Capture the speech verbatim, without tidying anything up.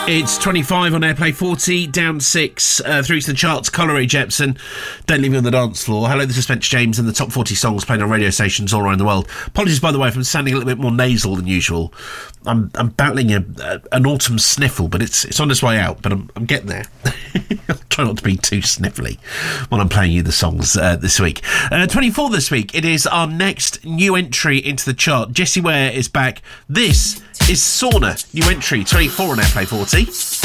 It's twenty-five on Airplay forty, down six, uh, through to the charts. Coleridge Jepsen, Don't Leave Me on the Dance Floor. Hello, this is Spencer James and the top forty songs playing on radio stations all around the world. Apologies, by the way, if I'm sounding a little bit more nasal than usual. I'm I'm battling a, a, an autumn sniffle, but it's it's on its way out, but I'm, I'm getting there. I'll try not to be too sniffly when I'm playing you the songs uh, this week. Uh, twenty-four this week, it is our next new entry into the chart. Jessie Ware is back. This is Sauna, new entry, twenty-four on Airplay forty.